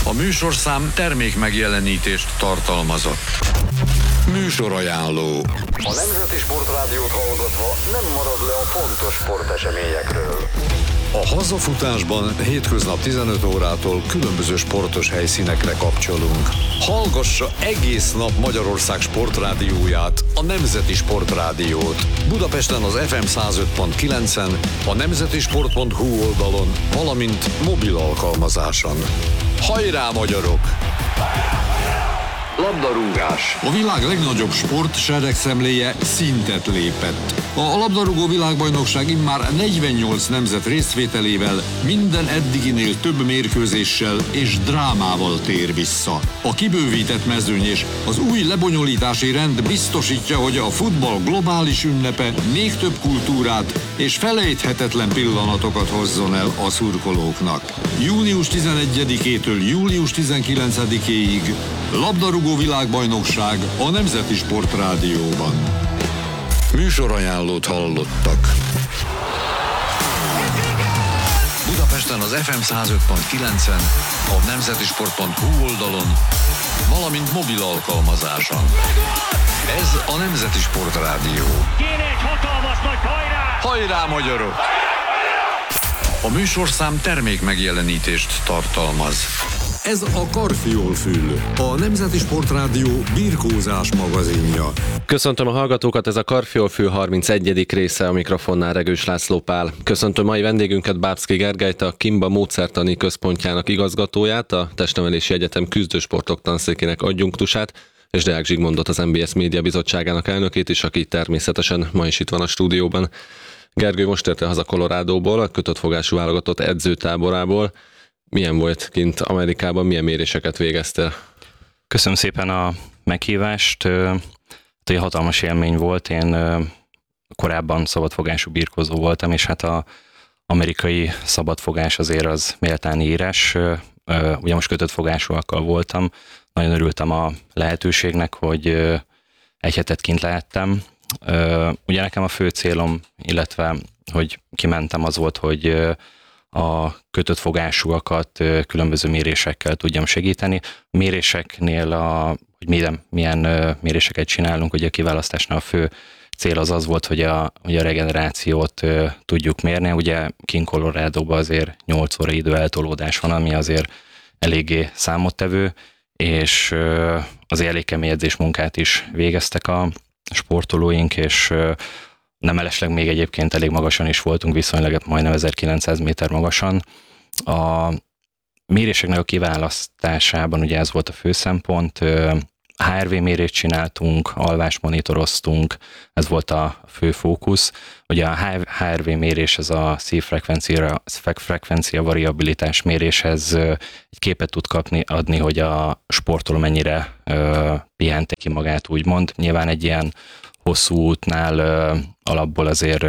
A műsorszám termék megjelenítést tartalmazott. Műsorajánló. A Nemzeti Sportrádiót hallgatva nem marad le a fontos sporteseményekről. A hazafutásban hétköznap 15 órától különböző sportos helyszínekre kapcsolunk. Hallgassa egész nap Magyarország sportrádióját, a Nemzeti Sportrádiót. Budapesten az FM 105.9-en, a nemzetisport.hu oldalon, valamint mobil alkalmazáson. Hajrá, magyarok! Labdarúgás. A világ legnagyobb sport seregszemléje szintet lépett. A labdarúgó világbajnokság immár 48 nemzet részvételével, minden eddiginél több mérkőzéssel és drámával tér vissza. A kibővített mezőny és az új lebonyolítási rend biztosítja, hogy a futball globális ünnepe még több kultúrát és felejthetetlen pillanatokat hozzon el a szurkolóknak. Június 11-től július 19-éig labdarúgó világbajnokság a Nemzeti Sportrádióban. Műsorajánlót hallottak. Budapesten az FM 105.9-en, a nemzetisport.hu oldalon, valamint mobil alkalmazáson. Ez a Nemzeti Sportrádió. Kéne egy hatalmas nagy hajrá! Hajrá, magyarok! A műsorszám termék megjelenítést tartalmaz. Ez a Karfiolfül, a Nemzeti Sportrádió birkózás magazinja. Köszöntöm a hallgatókat, ez a Karfiolfül 31. része, a mikrofonnál Regős László Pál. Köszöntöm mai vendégünket, Bábszky Gergelyt, a Kimba módszertani központjának igazgatóját, a Testnevelési Egyetem küzdősportok tanszékének adjunktusát, és Deák Zsigmondot, az MBS Média Bizottságának elnökét is, aki természetesen ma is itt van a stúdióban. Gergő most érte haza Coloradóból, a kötött fogású válogatott edzőtáborából. Milyen volt kint Amerikában, milyen méréseket végeztél? Köszönöm szépen a meghívást. Egy hatalmas élmény volt. Én korábban szabadfogású birkózó voltam, és hát az amerikai szabadfogás azért az méltán írás. Ugye most kötött fogásúakkal voltam. Nagyon örültem a lehetőségnek, hogy egy hetet kint lehettem. Ugye nekem a fő célom, illetve hogy kimentem, az volt, hogy a kötött fogásúakat különböző mérésekkel tudjam segíteni. A méréseknél, hogy milyen méréseket csinálunk, ugye a kiválasztásnál a fő cél az volt, hogy a regenerációt tudjuk mérni. Ugye kint Coloradóban azért 8 óra idő eltolódás van, ami azért eléggé számottevő, és azért elég kemény edzésmunkát is végeztek a sportolóink, és nem mellesleg még egyébként elég magasan is voltunk, viszonylag majdnem 1900 méter magasan. A méréseknek a kiválasztásában ugye ez volt a fő szempont. HRV mérést csináltunk, alvást monitoroztunk, ez volt a fő fókusz. Ugye a HRV mérés, ez a szívfrekvencia variabilitás méréshez egy képet tud adni, hogy a sportoló mennyire pihente ki magát, úgymond. Nyilván egy ilyen hosszú útnál alapból azért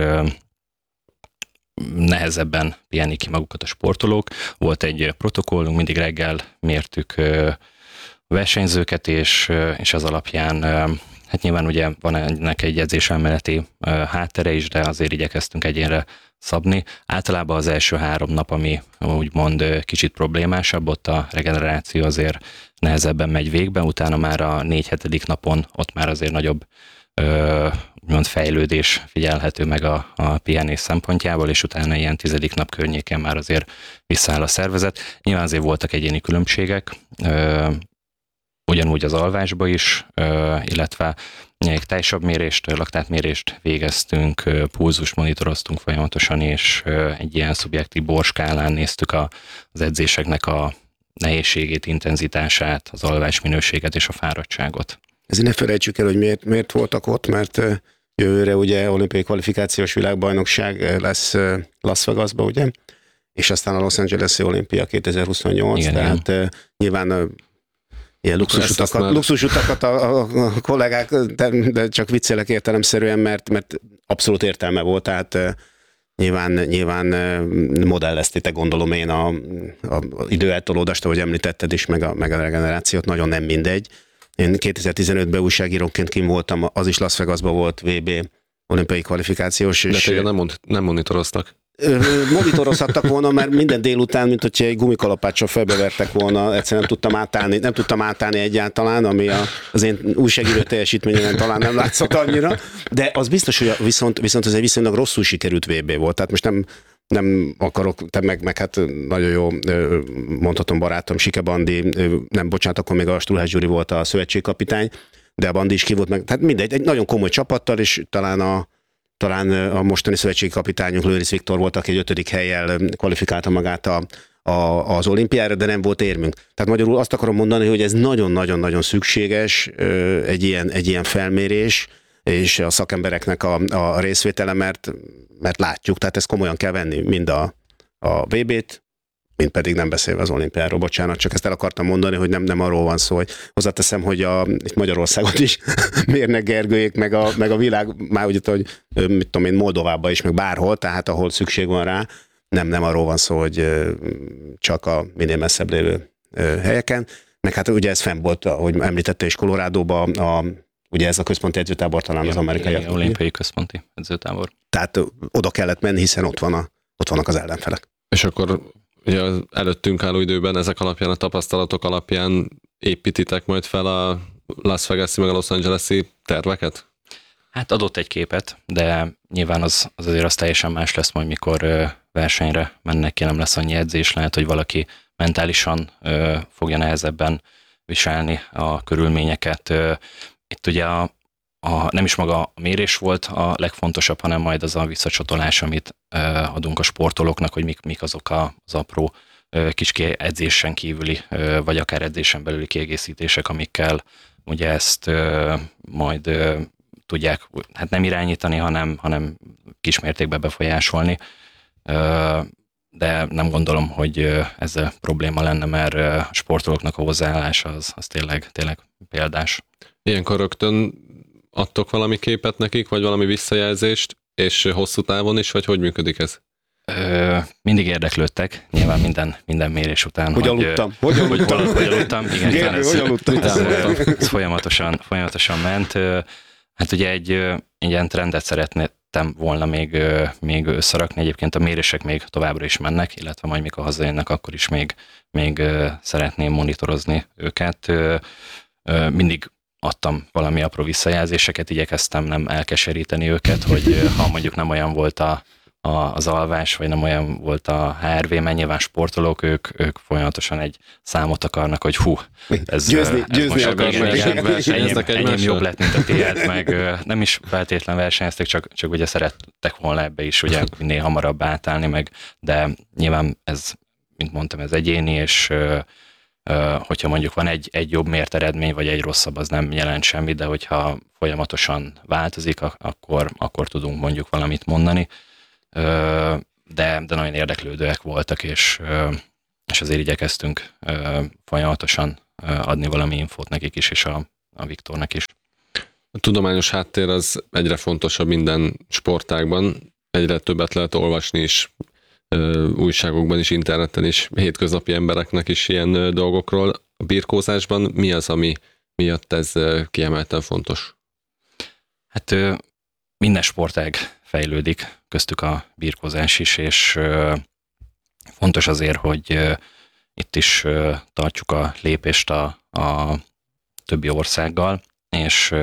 nehezebben pihenik ki magukat a sportolók. Volt egy protokollunk, mindig reggel mértük a versenyzőket, és az alapján, hát nyilván ugye van ennek egy edzéselméleti háttere is, de azért igyekeztünk egyénre szabni. Általában az első 3 nap, ami úgymond kicsit problémásabb, ott a regeneráció azért nehezebben megy végbe, utána már a 4-7. napon ott már azért nagyobb úgymond fejlődés figyelhető meg a pihenés szempontjából, és utána ilyen 10. nap környéken már azért visszaáll a szervezet. Nyilván azért voltak egyéni különbségek, ugyanúgy az alvásba is, illetve egy tejsav mérést, laktátmérést végeztünk, pulzust monitoroztunk folyamatosan, és egy ilyen szubjektív borskálán néztük az edzéseknek a nehézségét, intenzitását, az alvásminőséget és a fáradtságot. Ezért ne felejtsük el, hogy miért voltak ott, mert jövőre ugye olimpiai kvalifikációs világbajnokság lesz Las Vegasba, ugye? És aztán a Los Angeles-i olimpia 2028, igen, tehát igen. Nyilván ilyen luxusutakat a kollégák, de csak viccelek értelemszerűen, mert abszolút értelme volt, tehát nyilván modelleztétek, gondolom én, a időeltolódást, ahogy említetted is, meg a regenerációt, nagyon nem mindegy. Én 2015-ben újságíróként kim voltam, az is Las Vegasban volt VB olimpiai kvalifikációs. De téged nem monitoroztak? Monitorozhattak volna, mert minden délután, mint hogyha egy gumikalapáccsal felbevertek volna, egyszerűen nem tudtam átállni egyáltalán, ami az én újságíró teljesítményen talán nem látszott annyira, de az biztos, hogy viszont ez egy viszonylag rosszul sikerült VB volt, tehát most nem akarok, meg hát nagyon jó, mondhatom barátom, Sike Bandi, nem bocsánat, akkor még a Struhás Gyuri volt a szövetségkapitány, de a Bandi is ki volt meg, tehát mindegy, egy nagyon komoly csapattal, és talán a mostani szövetségi kapitányunk Lőrinc Viktor volt, aki egy 5. hellyel kvalifikálta magát az olimpiára, de nem volt érmünk. Tehát magyarul azt akarom mondani, hogy ez nagyon-nagyon-nagyon szükséges egy ilyen felmérés, és a szakembereknek a részvétele, mert látjuk, tehát ezt komolyan kell venni, mind a VB-t, mint pedig nem beszélve az olimpiáról, bocsánat, csak ezt el akartam mondani, hogy nem arról van szó, hogy hozzáteszem, hogy itt Magyarországot is mérnek Gergőjék, meg a világ, már úgy, hogy mit tudom én, Moldovában is, meg bárhol, tehát ahol szükség van rá, nem arról van szó, hogy csak a minél messzebb lévő helyeken, meg hát ugye ez fenn volt, ahogy említette is Coloradóban, ugye ez a központi edzőtábor talán az amerikai. Olimpiai központi edzőtábor. Tehát oda kellett menni, hiszen ott vannak az ellenfelek. És akkor ugye az előttünk álló időben ezek alapján, a tapasztalatok alapján építitek majd fel a Las Vegas-i meg a Los Angeles-i terveket? Hát adott egy képet, de nyilván az azért az teljesen más lesz majd, mikor versenyre mennek ki, nem lesz annyi edzés, lehet, hogy valaki mentálisan fogja nehezebben viselni a körülményeket. Itt ugye nem is maga a mérés volt a legfontosabb, hanem majd az a visszacsatolás, amit adunk a sportolóknak, hogy mik azok az apró kis edzésen kívüli, vagy akár edzésen belüli kiegészítések, amikkel ugye ezt majd tudják hát nem irányítani, hanem kismértékben befolyásolni. De nem gondolom, hogy ez a probléma lenne, mert a sportolóknak a hozzáállása az tényleg példás. Ilyenkor rögtön adtok valami képet nekik, vagy valami visszajelzést, és hosszú távon is, vagy hogy működik ez? Mindig érdeklődtek, nyilván minden mérés után. Hogy aludtam? Hogy aludtam? Igen, ez folyamatosan ment. Hát ugye egy ilyen trendet szeretném volna még összerakni. Egyébként a mérések még továbbra is mennek, illetve majd mikor hazajönnek, akkor is még szeretném monitorozni őket. Mindig adtam valami apró visszajelzéseket, igyekeztem nem elkeseríteni őket, hogy ha mondjuk nem olyan volt az alvás, vagy nem olyan volt a HRV, mert nyilván sportolók, ők folyamatosan egy számot akarnak, hogy ez győzni most akarnak. Enyém jobb lett, mint a tiéd, meg nem is feltétlen versenyeztek, csak ugye szerettek volna ebbe is ugye minél hamarabb átállni, de nyilván ez, mint mondtam, ez egyéni, és hogyha mondjuk van egy jobb mért eredmény, vagy egy rosszabb, az nem jelent semmit, de hogyha folyamatosan változik, akkor tudunk mondjuk valamit mondani. De nagyon érdeklődőek voltak, és azért igyekeztünk folyamatosan adni valami infót nekik is, és a Viktornak is. A tudományos háttér az egyre fontosabb minden sportágban, egyre többet lehet olvasni is, újságokban is, interneten is, hétköznapi embereknek is ilyen dolgokról. A birkózásban mi az, ami miatt ez kiemelten fontos? Hát minden sportág fejlődik, köztük a birkózás is, és fontos azért, hogy itt is tartjuk a lépést a többi országgal, és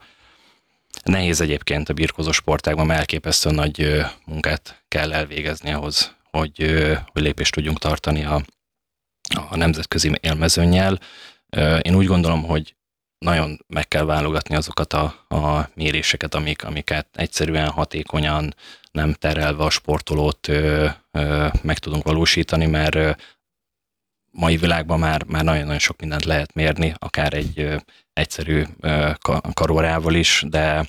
nehéz egyébként a birkózó sportágban, mert elképesztően nagy munkát kell elvégezni ahhoz, hogy lépést tudjunk tartani a nemzetközi élmezőnnyel. Én úgy gondolom, hogy nagyon meg kell válogatni azokat a méréseket, amiket egyszerűen hatékonyan, nem terelve a sportolót meg tudunk valósítani, mert mai világban már nagyon-nagyon sok mindent lehet mérni, akár egy egyszerű karórával is, de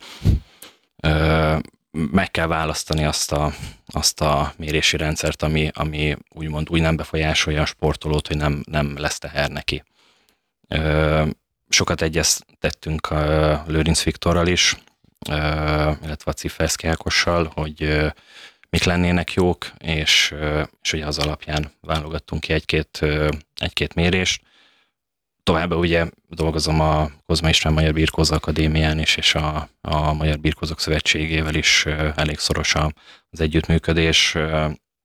meg kell választani azt a mérési rendszert, ami úgymond úgy nem befolyásolja a sportolót, hogy nem lesz teher neki. Sokat egyeztettünk a Lőrinc Viktorral is, illetve a Ciferszky Ákossal, hogy mik lennének jók, és ugye az alapján válogattunk ki egy-két mérést. Továbbá ugye dolgozom a Kozma István Magyar Birkózó Akadémián is, és a Magyar Birkózók Szövetségével is elég szoros az együttműködés.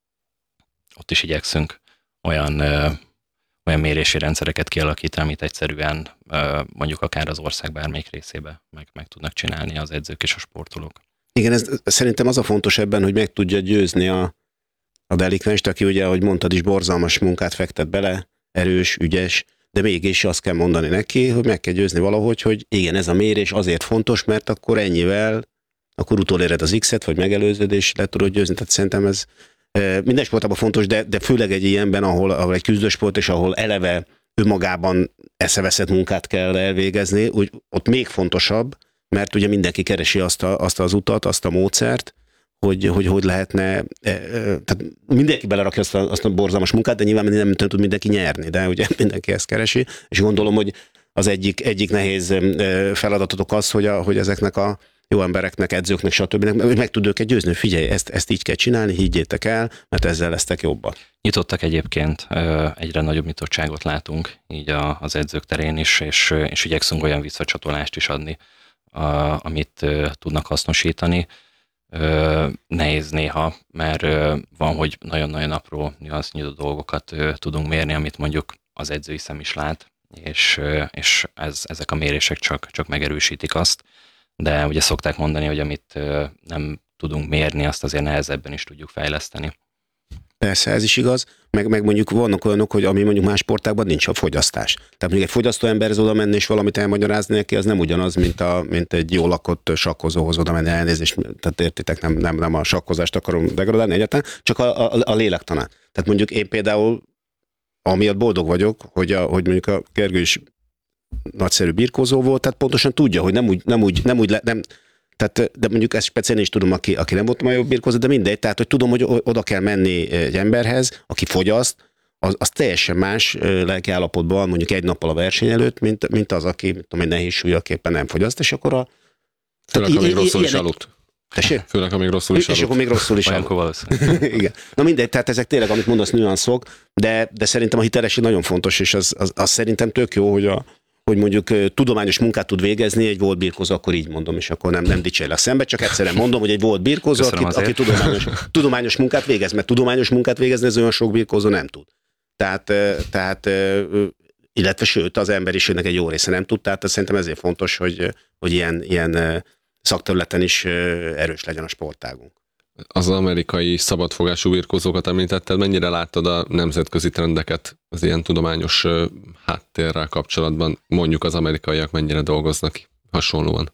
ott is igyekszünk olyan mérési rendszereket kialakítani, amit egyszerűen mondjuk akár az ország bármelyik részébe meg tudnak csinálni az edzők és a sportolók. Igen, szerintem az a fontos ebben, hogy meg tudja győzni a delikvenst, aki ugye, ahogy mondtad is, borzalmas munkát fektet bele, erős, ügyes, de mégis azt kell mondani neki, hogy meg kell győzni valahogy, hogy igen, ez a mérés azért fontos, mert akkor ennyivel, akkor utoléred az X-et, vagy megelőzöd, és le tudod győzni. Tehát szerintem ez minden sportában fontos, de főleg egy ilyenben, ahol egy küzdősport, és ahol eleve önmagában eszeveszett munkát kell elvégezni, úgy ott még fontosabb, mert ugye mindenki keresi azt az utat, azt a módszert, hogy lehetne, tehát mindenki belerakja azt a borzalmas munkát, de nyilván nem tud mindenki nyerni, de ugye mindenki ezt keresi, és gondolom, hogy az egyik nehéz feladatotok az, hogy ezeknek a jó embereknek, edzőknek, stb. Meg tud őket győzni, figyelj, ezt így kell csinálni, higgyétek el, mert ezzel lesztek jobbak. Nyitottak egyébként, egyre nagyobb nyitottságot látunk így az edzők terén is, és igyekszünk olyan visszacsatolást is adni, amit tudnak hasznosítani. Nehéz néha, mert van, hogy nagyon-nagyon apró nyitott dolgokat tudunk mérni, amit mondjuk az edzői szem is lát, és ezek a mérések csak megerősítik azt, de ugye szokták mondani, hogy amit nem tudunk mérni, azt azért nehezebben is tudjuk fejleszteni. Persze, ez is igaz, meg mondjuk vannak olyanok, hogy ami mondjuk más sportágban nincs a fogyasztás. Tehát mondjuk egy fogyasztó emberhez oda menni és valamit elmagyarázni neki, az nem ugyanaz, mint egy jól lakott sakkozóhoz oda menni, elnézést. Tehát értitek, nem a sakkozást akarom degradálni egyáltalán, csak a lélektanát. Tehát mondjuk én például amiatt boldog vagyok, hogy mondjuk a Gergő is nagyszerű birkózó volt, tehát pontosan tudja, hogy nem tehát, de mondjuk ezt speciálisan is tudom, aki nem volt már jobb birkózó, de mindegy, tehát hogy tudom, hogy oda kell menni egy emberhez, aki fogyaszt, az teljesen más lelki állapotban van mondjuk egy nappal a verseny előtt, mint az, aki egy nehéz súlyak éppen nem fogyaszt, és akkor Főleg, amíg rosszul is aludt. Főleg, amíg rosszul is aludt. És akkor még rosszul is aludt. Igen. Na mindegy, tehát ezek tényleg, amit mondasz, nüanszok, de szerintem a hitelesség nagyon fontos, és az szerintem tök jó, hogy mondjuk tudományos munkát tud végezni, egy volt birkózó, akkor így mondom, és akkor nem dicsérlek szembe, csak egyszerűen mondom, hogy egy volt birkózó, aki tudományos munkát végez, mert tudományos munkát végezni ez olyan sok birkózó nem tud. Tehát illetve sőt, az emberiségnek egy jó része nem tud, tehát szerintem ezért fontos, hogy ilyen szakterületen is erős legyen a sportágunk. Az amerikai szabadfogású birkózókat említetted, mennyire láttad a nemzetközi trendeket az ilyen tudományos háttérrel kapcsolatban? Mondjuk az amerikaiak mennyire dolgoznak hasonlóan?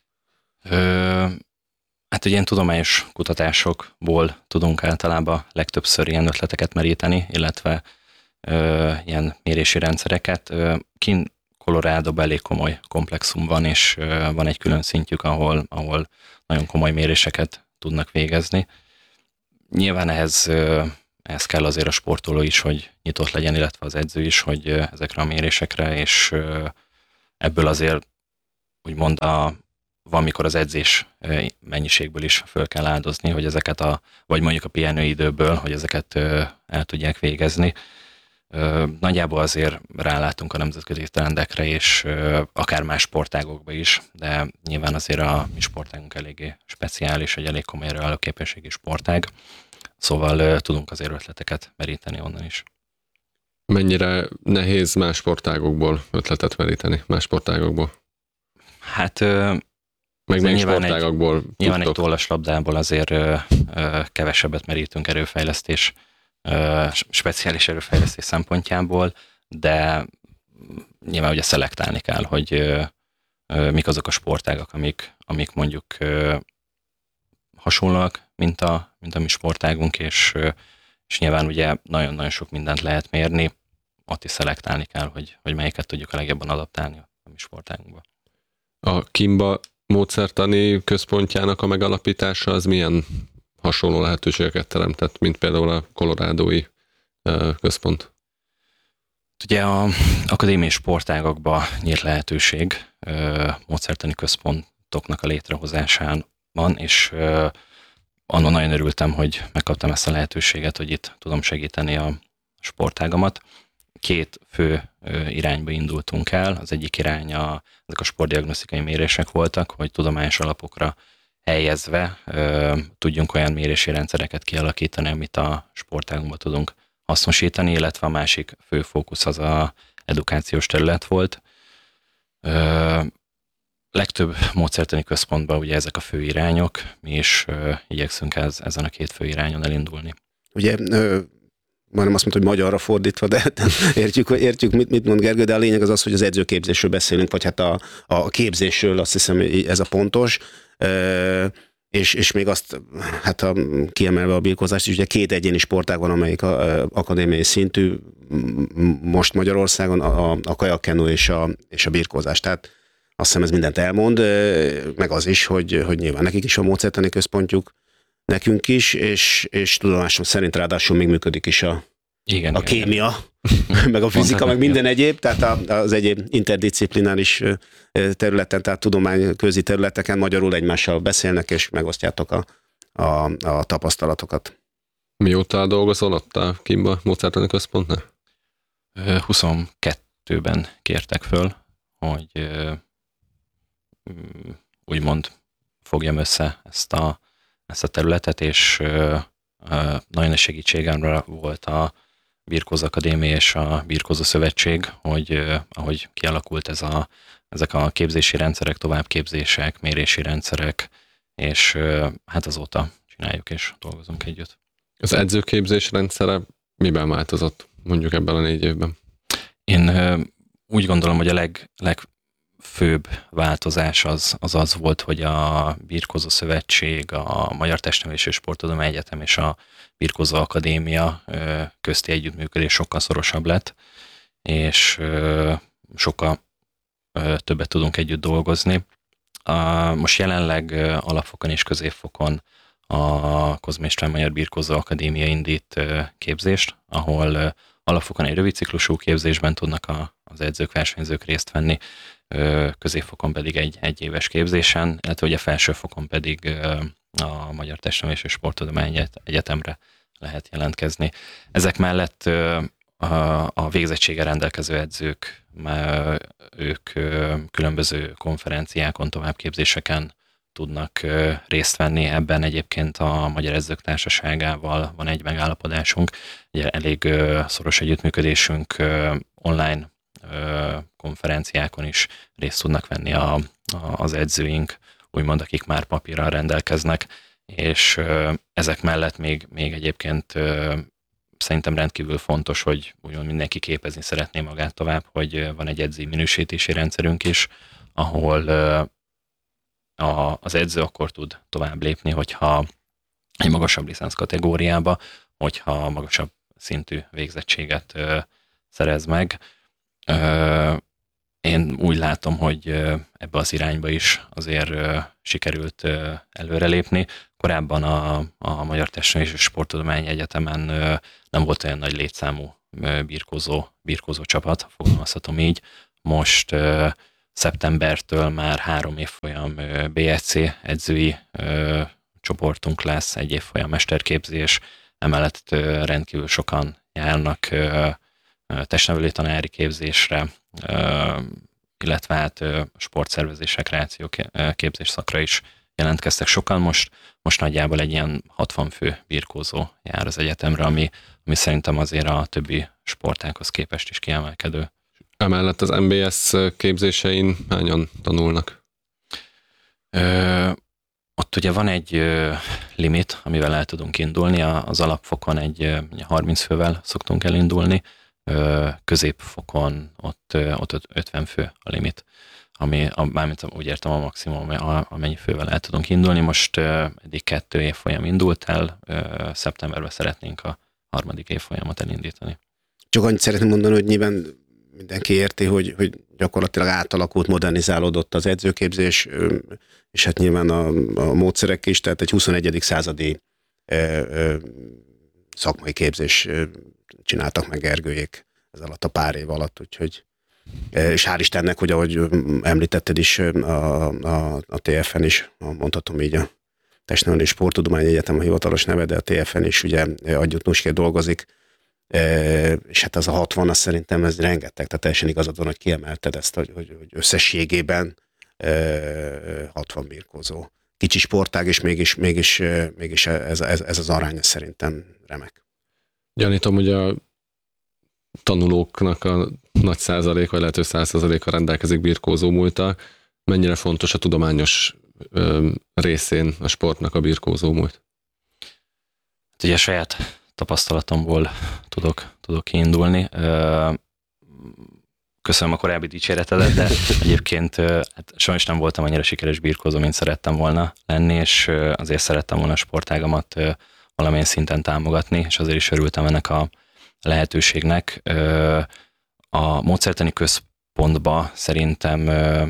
Hát ilyen tudományos kutatásokból tudunk általában legtöbbször ilyen ötleteket meríteni, illetve ilyen mérési rendszereket. Kint Coloradoban elég komoly komplexum van, és van egy külön szintjük, ahol nagyon komoly méréseket tudnak végezni. Nyilván ehhez kell azért a sportoló is, hogy nyitott legyen, illetve az edző is, hogy ezekre a mérésekre, és ebből azért úgymond van, mikor az edzés mennyiségből is föl kell áldozni, hogy ezeket vagy mondjuk a pihenőidőből, hogy ezeket el tudják végezni. Nagyjából azért rálátunk a nemzetközi trendekre, és akár más sportágokba is, de nyilván azért a mi sportágunk eléggé speciális, egy elég komoly erőállóképességi sportág, szóval tudunk azért ötleteket meríteni onnan is. Mennyire nehéz más sportágokból ötletet meríteni, más sportágokból? Hát meg még sportágokból nyilván egy tollaslabdából azért kevesebbet merítünk erőfejlesztés, speciális erőfejlesztés szempontjából, de nyilván ugye szelektálni kell, hogy mik azok a sportágak, amik mondjuk hasonlóak, mint a mi sportágunk, és nyilván ugye nagyon-nagyon sok mindent lehet mérni, ott is szelektálni kell, hogy melyiket tudjuk a legjobban adaptálni a mi sportágunkba. A Kimba módszertani központjának a megalapítása az milyen hasonló lehetőségeket teremtett, mint például a kolorádói központ? Ugye az akadémiai sportágakban nyílt lehetőség módszertani központoknak a létrehozásán van, és annak nagyon örültem, hogy megkaptam ezt a lehetőséget, hogy itt tudom segíteni a sportágamat. 2 fő irányba indultunk el. Az egyik irány ezek a sportdiagnosztikai mérések voltak, hogy tudományos alapokra helyezve tudjunk olyan mérési rendszereket kialakítani, amit a sportágunkban tudunk hasznosítani, illetve a másik fő fókusz az a edukációs terület volt. Legtöbb módszertani központban ugye ezek a fő irányok, mi is igyekszünk ezen a két fő irányon elindulni. Ugye majdnem azt mondta, hogy magyarra fordítva, de értjük mit mond Gergő, de a lényeg az, hogy az edzőképzésről beszélünk, vagy hát a képzésről, azt hiszem, ez a pontos. És még azt, hát kiemelve a birkózást is, ugye 2 egyéni sportág van, amelyik akadémiai szintű most Magyarországon, a kajakkenu és a birkózás. Tehát azt hiszem ez mindent elmond, meg az is, hogy nyilván nekik is a módszertani központjuk, nekünk is, és tudomásom szerint ráadásul még működik is a kémia, meg a fizika, meg minden egyéb, tehát az egyéb interdisziplináris területen, tehát tudományközi területeken magyarul egymással beszélnek, és megosztjátok a tapasztalatokat. Mióta dolgozol ott a Kimba módszertani központnál? 22-ben kértek föl, hogy úgymond fogjam össze ezt a területet, és nagyon nagy segítségemre volt a Birkózó Akadémia és a Birkózó Szövetség, hogy ahogy kialakult ezek a képzési rendszerek, továbbképzések, mérési rendszerek, és hát azóta csináljuk és dolgozunk együtt. Az edzőképzés rendszere miben változott mondjuk ebben a 4 évben? Én úgy gondolom, hogy a legfőbb változás az volt, hogy a Birkózó Szövetség, a Magyar Testnevelési és Sporttudományi Egyetem és a Birkózó Akadémia közti együttműködés sokkal szorosabb lett, és sokkal többet tudunk együtt dolgozni. Most jelenleg alapfokon és középfokon a Kozma István Magyar Birkózó Akadémia indít képzést, ahol alapfokon egy rövid ciklusú képzésben tudnak az edzők, versenyzők részt venni, középfokon pedig egy éves képzésen, illetve ugye felsőfokon pedig a Magyar Testnevelési és Sporttudományi Egyetemre lehet jelentkezni. Ezek mellett a végzettséggel rendelkező edzők, ők különböző konferenciákon, továbbképzéseken tudnak részt venni. Ebben egyébként a Magyar Edzők Társaságával van egy megállapodásunk, ugye elég szoros együttműködésünk, online konferenciákon is részt tudnak venni az edzőink, úgymond akik már papírral rendelkeznek, és ezek mellett még egyébként szerintem rendkívül fontos, hogy úgymond mindenki képezni szeretné magát tovább, hogy van egy edzői minősítési rendszerünk is, ahol az edző akkor tud tovább lépni, hogyha egy magasabb licenc kategóriába, hogyha magasabb szintű végzettséget szerez meg. Én úgy látom, hogy ebbe az irányba is azért sikerült előrelépni. Korábban a Magyar Testnevelési és Sporttudományi Egyetemen nem volt olyan nagy létszámú birkózó csapat, fogalmazhatom így. Most szeptembertől már 3 évfolyam BSC edzői csoportunk lesz, 1 évfolyam mesterképzés, emellett rendkívül sokan járnak testnevelő tanári képzésre, illetve hát sportszervezés, rekreáció képzés szakra is jelentkeztek sokan. Most nagyjából egy ilyen 60 fő birkózó jár az egyetemre, ami szerintem azért a többi sportághoz képest is kiemelkedő. Emellett az MBS képzésein hányan tanulnak? Ott ugye van egy limit, amivel el tudunk indulni. Az alapfokon egy 30 fővel szoktunk elindulni, középfokon ott 50 fő a limit, mármint úgy értem a maximum, amennyi fővel el tudunk indulni. Most eddig 2 évfolyam indult el, szeptemberben szeretnénk a 3. évfolyamot elindítani. Csak annyit szeretném mondani, hogy nyilván mindenki érti, hogy gyakorlatilag átalakult, modernizálódott az edzőképzés, és hát nyilván a módszerek is, tehát egy 21. századi szakmai képzés csináltak meg Gergőjék ez alatt a pár év alatt, úgyhogy és hál' Istennek, hogy ahogy említetted is, a TFN is, mondhatom így, a Testnevelési és Sporttudományi Egyetem a hivatalos neve, de a TFN is ugye adjunktusként dolgozik, és hát az a 60, az szerintem ez rengeteg, tehát teljesen igazad van, hogy kiemelted ezt, hogy összességében 60 birkózó kicsi sportág, és mégis ez az arány szerintem remek. Gyanítom, hogy a tanulóknak a nagy százalék, vagy lehet, hogy 100%-a rendelkezik birkózó múlttal. Mennyire fontos a tudományos részén a sportnak a birkózó múlt? Ugye saját tapasztalatomból tudok kiindulni. Köszönöm a korábbi dicséretedet, de egyébként hát sajnos nem voltam annyira sikeres birkózó, mint szerettem volna lenni, és azért szerettem volna a sportágamat valamilyen szinten támogatni, és azért is örültem ennek a lehetőségnek. A módszertani központba szerintem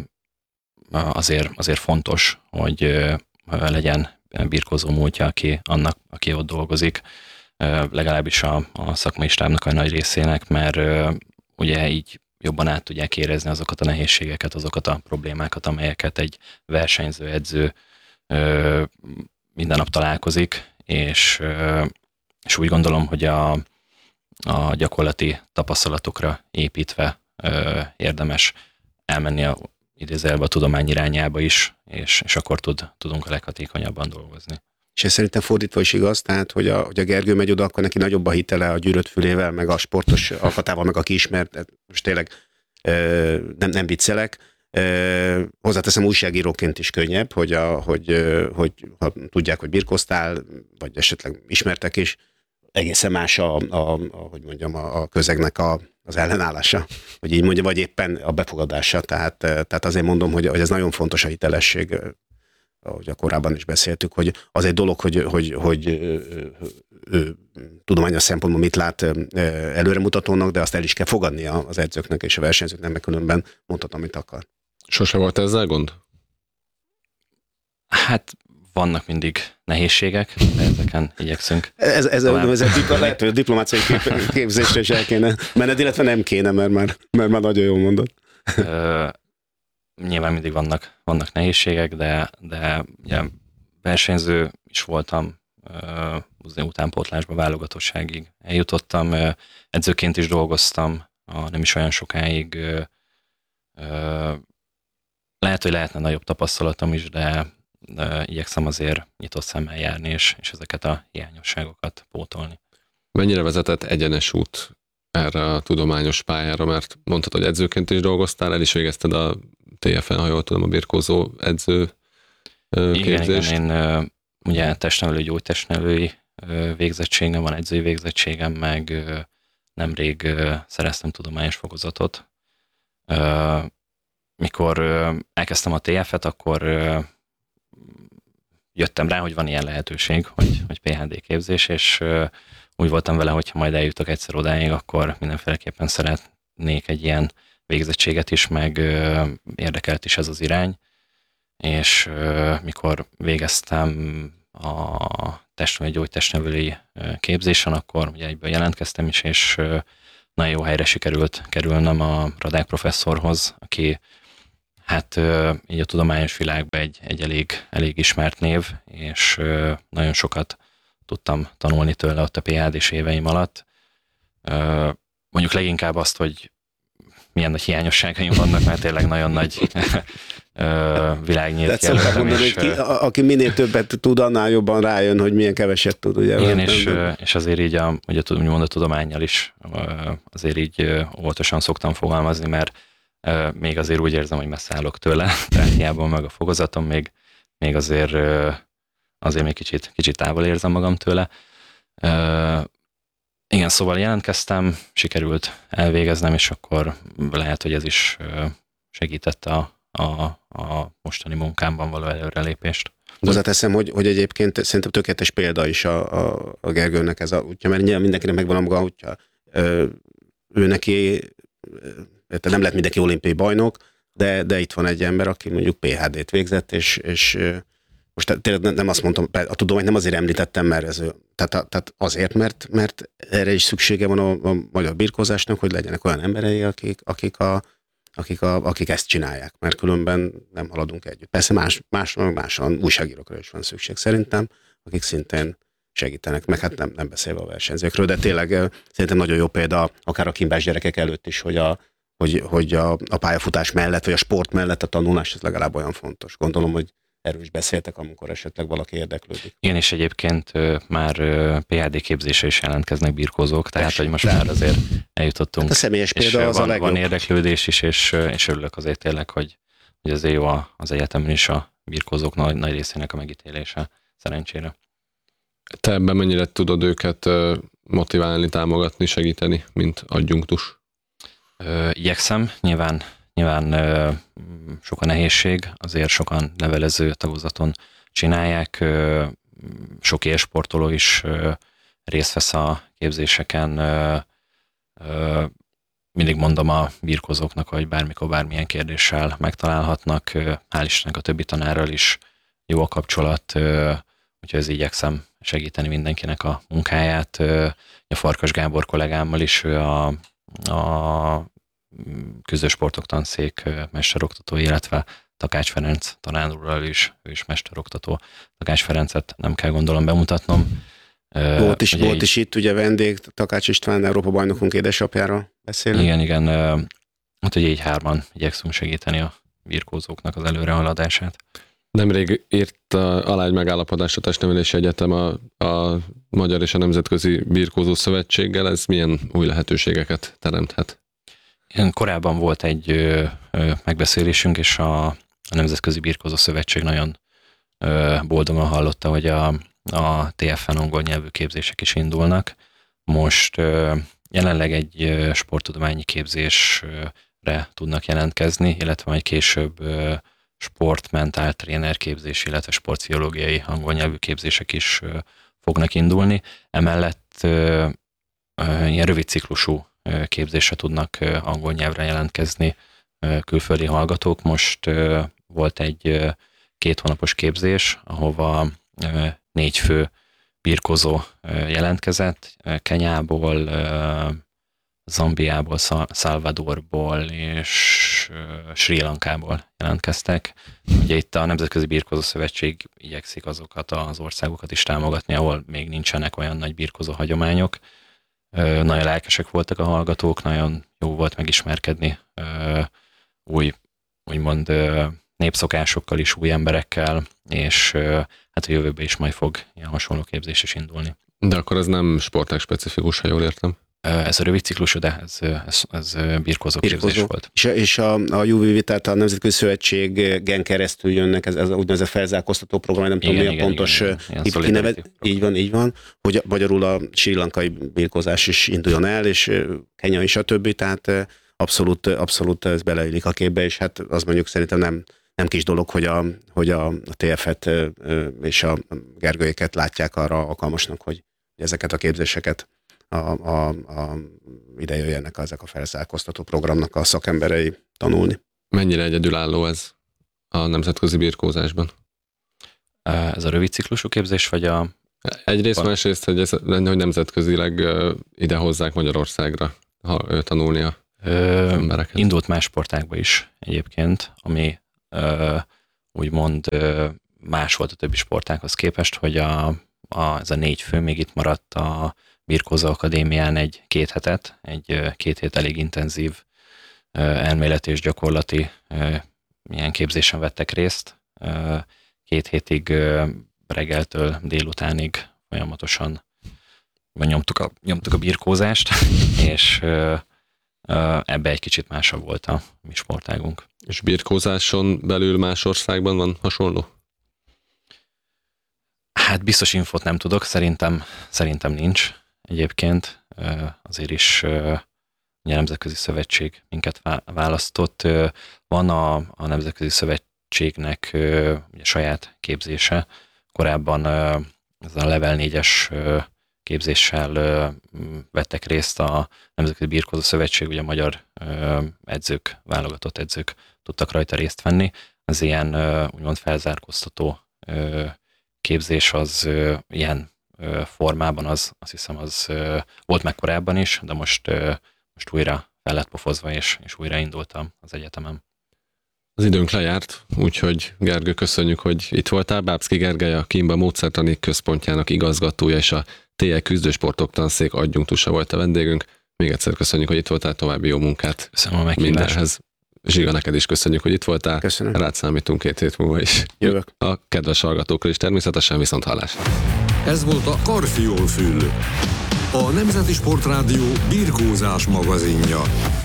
azért fontos, hogy legyen birkózó múltja, aki ott dolgozik, legalábbis a szakmai stábnak a nagy részének, mert ugye így jobban át tudják érezni azokat a nehézségeket, azokat a problémákat, amelyeket egy versenyző, edző minden nap találkozik, és úgy gondolom, hogy a gyakorlati tapasztalatokra építve érdemes elmenni idézőjelben a tudomány irányába is, és akkor tudunk a leghatékonyabban dolgozni. És ez szerintem fordítva is igaz, tehát, hogy a Gergő megy oda, akkor neki nagyobb a hitele a gyűrött fülével, meg a sportos alkatával, meg a kiismert, most tényleg nem viccelek. Hozzáteszem, újságíróként is könnyebb, hogy ha tudják, hogy birkoztál, vagy esetleg ismertek is, egészen más a közegnek az ellenállása, hogy így mondjam, vagy éppen a befogadása. Tehát azért mondom, hogy ez nagyon fontos a hitelesség, ahogy korábban is beszéltük, hogy az egy dolog, hogy ő tudományos szempontból mit lát előremutatónak, de azt el is kell fogadnia az edzőknek és a versenyzőknek, mert különben mondhat, amit akar. Sose volt ezzel gond? Hát vannak mindig nehézségek, de ezeken igyekszünk. Ez lehet, hogy a diplomáciai képzésre is el kéne menned, illetve nem kéne, mert már nagyon jól mondod. Nyilván mindig vannak nehézségek, de ugye versenyző is voltam, utánpótlásba, válogatottságig eljutottam, edzőként is dolgoztam, nem is olyan sokáig. Lehet, hogy lehetne nagyobb tapasztalatom is, de igyekszem azért nyitott szemmel járni, és ezeket a hiányosságokat pótolni. Mennyire vezetett egyenes út erre a tudományos pályára, mert mondtad, hogy edzőként is dolgoztál, el is végezted a TFN, ha jól tudom, a birkózó edző képzést. Igen, én ugye testnevelő, gyógytestnevelői végzettségem van, edzői végzettségem, meg nemrég szereztem tudományos fokozatot. Mikor elkezdtem a TF-et, akkor jöttem rá, hogy van ilyen lehetőség, hogy PhD képzés, és úgy voltam vele, hogyha majd eljutok egyszer odáig, akkor mindenféleképpen szeretnék egy ilyen végzettséget is, meg érdekelt is ez az irány. És mikor végeztem a testnevelő, gyógytestnevelői képzésen, akkor ugye egyből jelentkeztem is, és nagyon jó helyre sikerült kerülnem a Radák professzorhoz, aki hát így a tudományos világban egy elég ismert név, és nagyon sokat tudtam tanulni tőle ott a PhD-s éveim alatt. Mondjuk leginkább azt, hogy milyen nagy hiányosságaim vannak, mert tényleg nagyon nagy világnyílt jelöltem. Aki minél többet tud, annál jobban rájön, hogy milyen keveset tud. Ugye? Igen, és azért így a tudománnyal is azért így óvatosan szoktam fogalmazni, mert még azért úgy érzem, hogy messze állok tőle, tehát hiába meg a fokozatom, még azért még kicsit távol érzem magam tőle. Igen, szóval jelentkeztem, sikerült elvégeznem, és akkor lehet, hogy ez is segítette a mostani munkámban való előrelépést. Hozzáteszem, hogy egyébként szerintem tökéletes példa is a Gergőnek ez a útja, mert nyilván mindenkinek megvan a maga útja. Ő neki, nem lett mindenki olimpiai bajnok, de itt van egy ember, aki mondjuk PhD-t végzett, és most tényleg nem azt mondtam, a tudományt nem azért említettem, mert tehát azért, mert erre is szüksége van a magyar birkózásnak, hogy legyenek olyan emberei, akik ezt csinálják, mert különben nem haladunk együtt. Persze máson újságírókra is van szükség szerintem, akik szintén segítenek, meg hát nem beszélve a versenyzőkről, de tényleg szerintem nagyon jó példa, akár a kimbás gyerekek előtt is, hogy a pályafutás mellett, vagy a sport mellett a tanulás, ez legalább olyan fontos. Gondolom, hogy erről is beszéltek, amikor esetleg valaki érdeklődik. Igen, és egyébként már PhD képzésre is jelentkeznek birkózók, tehát hogy most már azért eljutottunk. Hát a személyes példa az a legjobb. Van érdeklődés is, és örülök azért tényleg, hogy azért jó az egyetemen is a birkózók nagy részének a megítélése, szerencsére. Te ebben mennyire tudod őket motiválni, támogatni, segíteni, mint adjunktus? Igyekszem, nyilván sok a nehézség, azért sokan levelező tagozaton csinálják, sok élsportoló is részt vesz a képzéseken. Mindig mondom a birkózóknak, hogy bármikor bármilyen kérdéssel megtalálhatnak. Hál' Istennek a többi tanárral is jó a kapcsolat, úgyhogy ez igyekszem segíteni mindenkinek a munkáját. A Farkas Gábor kollégámmal is, ő a Küzdősportok Tanszék mesteroktató, illetve Takács Ferenc tanárúrral is, ő is mesteroktató. Takács Ferencet nem kell gondolom bemutatnom. Volt is itt, ugye vendég, Takács István, Európa-bajnokunk édesapjáról beszélünk. Igen, hát ugye így hárman igyekszünk segíteni a birkózóknak az előrehaladását. Nemrég írt alá egy megállapodást a Testnevelési Egyetem a Magyar és a Nemzetközi Birkózó Szövetséggel. Ez milyen új lehetőségeket teremthet? Korábban volt egy megbeszélésünk, és a Nemzetközi Birkózó Szövetség nagyon boldogan hallotta, hogy a TFN angol nyelvű képzések is indulnak. Most jelenleg egy sporttudományi képzésre tudnak jelentkezni, illetve majd később sportmentál tréner képzés, illetve sportpszichológiai angol nyelvű képzések is fognak indulni. Emellett ilyen rövid ciklusú képzésre tudnak angol nyelvre jelentkezni külföldi hallgatók. Most volt egy 2 hónapos képzés, ahova 4 fő birkózó jelentkezett, Kenyából, Zambiából, Salvadorból és Sri Lankából jelentkeztek. Ugye itt a Nemzetközi Birkózó Szövetség igyekszik azokat az országokat is támogatni, ahol még nincsenek olyan nagy birkózó hagyományok. Nagyon lelkesek voltak a hallgatók, nagyon jó volt megismerkedni úgymond népszokásokkal is, új emberekkel, és hát a jövőben is majd fog ilyen hasonló képzés is indulni. De akkor ez nem sportág specifikus, ha jól értem? Ez a rövid ciklusú, de ez birkózó képzés volt. És a UVV, tehát a Nemzetközi Szövetségen keresztül jönnek, ez a úgynevezett felzárkóztató program, nem tudom mi a pontos kinevez. Így van, hogy magyarul a sri lankai birkózás is induljon el, és Kenya is a többi, tehát abszolút ez beleillik a képbe, és hát az mondjuk szerintem nem kis dolog, hogy a TF-et és a Gergőjéket látják arra alkalmasnak, hogy ezeket a képzéseket ide jöjjenek ezek a felzárkóztató programnak a szakemberei tanulni. Mennyire egyedülálló ez a nemzetközi birkózásban? Ez a rövid ciklusú képzés, vagy a... Egyrészt, másrészt, hogy nemzetközileg ide hozzák Magyarországra tanulni a embereket. Indult más sportágba is egyébként, ami úgymond más volt a többi sportághoz képest, hogy ez a 4 fő még itt maradt a Birkózó Akadémián egy 2 hetet, egy 2 hét elég intenzív elméleti és gyakorlati ilyen képzésen vettek részt. 2 hétig reggeltől délutánig folyamatosan nyomtuk a birkózást, és ebbe egy kicsit másabb volt a mi sportágunk. És birkózáson belül más országban van hasonló? Hát biztos infót nem tudok, szerintem nincs egyébként. Azért is a Nemzetközi Szövetség minket választott. Van a Nemzetközi Szövetségnek ugye saját képzése. Korábban ez a Level 4-es képzéssel vettek részt a Nemzetközi Birkózó Szövetség, ugye a magyar edzők, válogatott edzők tudtak rajta részt venni. Az ilyen úgymond felzárkóztató képzés az ilyen formában azt hiszem az volt meg korábban is, de most újra fel lett pofozva, és újra indultam az egyetemen. Az időnk lejárt, úgyhogy Gergő, köszönjük, hogy itt voltál. Bábszky Gergely, a Kimba Módszertani Központjának igazgatója és a TE Küzdősportok Tanszék adjunktusa volt a vendégünk. Még egyszer köszönjük, hogy itt voltál, további jó munkát. Köszönöm a meghívást. Mindenhez. Zsiga, neked is köszönjük, hogy itt voltál. Köszönöm. Rád számítunk 2 hét múlva is. Jövök. A kedves hallgatókra is természetesen, viszont hallásra. Ez volt a Karfiol Fül, a Nemzeti Sportrádió birkózás magazinja.